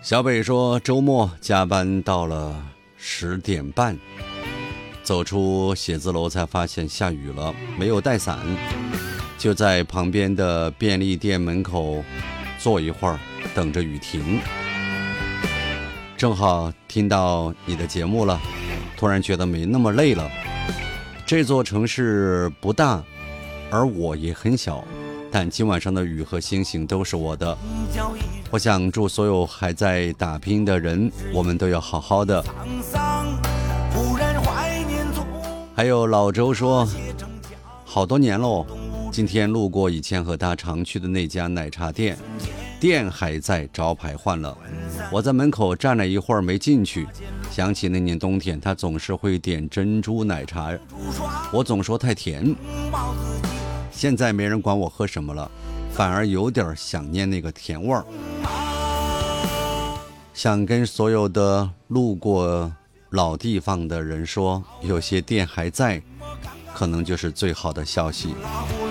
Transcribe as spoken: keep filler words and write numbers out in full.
小北说周末加班到了十点半，走出写字楼才发现下雨了，没有带伞，就在旁边的便利店门口坐一会儿，等着雨停。正好听到你的节目了，突然觉得没那么累了。这座城市不大，而我也很小，但今晚上的雨和星星都是我的。我想祝所有还在打拼的人，我们都要好好的。还有老周说，好多年喽，今天路过以前和他常去的那家奶茶店，店还在，招牌换了。我在门口站了一会儿没进去，想起那年冬天他总是会点珍珠奶茶，我总说太甜。现在没人管我喝什么了，反而有点想念那个甜味儿。想跟所有的路过老地方的人说，有些店还在，可能就是最好的消息。